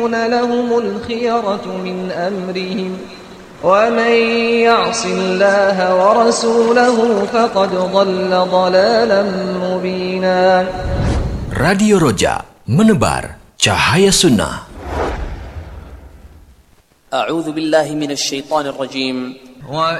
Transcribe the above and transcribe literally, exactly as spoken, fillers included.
لهم الخيرة من أمرهم ومن يعص الله ورسوله فقد ضل ضلالا مبينا. Radio Roja, menebar cahaya sunnah. أعوذ بالله من الشيطان الرجيم.